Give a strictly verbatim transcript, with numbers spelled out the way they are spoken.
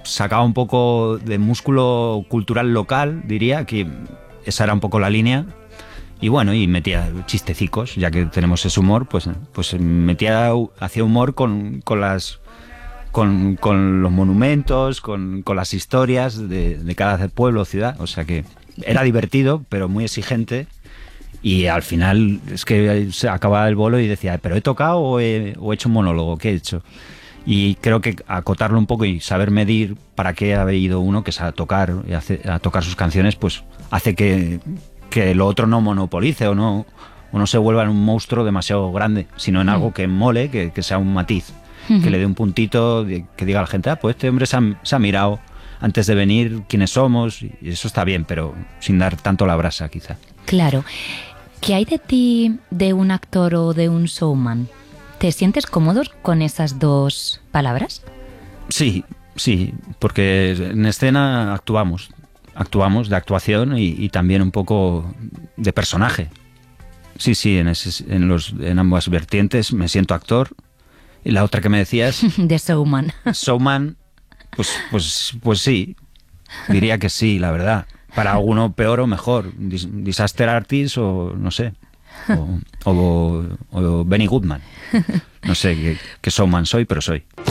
sacaba un poco de músculo cultural local, diría, que esa era un poco la línea. Y bueno, y metía chistecicos, ya que tenemos ese humor, pues, pues metía, hacía humor con, con las... Con, con los monumentos, con, con las historias de, de cada pueblo o ciudad. O sea que era divertido, pero muy exigente. Y al final es que se acababa el bolo y decía, ¿pero he tocado o he, o he hecho un monólogo? ¿Qué he hecho? Y creo que acotarlo un poco y saber medir para qué ha ido uno, que es a tocar, y hace, a tocar sus canciones, pues hace que, que lo otro no monopolice o no, o no se vuelva en un monstruo demasiado grande, sino en algo que mole, que, que sea un matiz. Que le dé un puntito, que diga a la gente, ah, pues este hombre se ha, se ha mirado antes de venir quiénes somos, y eso está bien, pero sin dar tanto la brasa, quizá. Claro. ¿Qué hay de ti de un actor o de un showman? ¿Te sientes cómodo con esas dos palabras? Sí, sí, porque en escena actuamos, actuamos de actuación y, y también un poco de personaje. Sí, sí, en, ese, en, los, en ambas vertientes me siento actor. Y la otra que me decías... De showman. Showman, pues, pues, pues sí, diría que sí, la verdad. Para alguno peor o mejor. Dis- Disaster Artist o no sé. O, o, o Benny Goodman. No sé qué, qué showman soy, pero soy.